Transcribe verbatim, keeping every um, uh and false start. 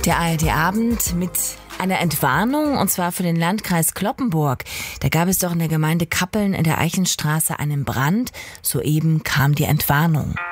Der A R D-Abend mit einer Entwarnung, und zwar für den Landkreis Cloppenburg. Da gab es doch in der Gemeinde Kappeln in der Eichenstraße einen Brand. Soeben kam die Entwarnung.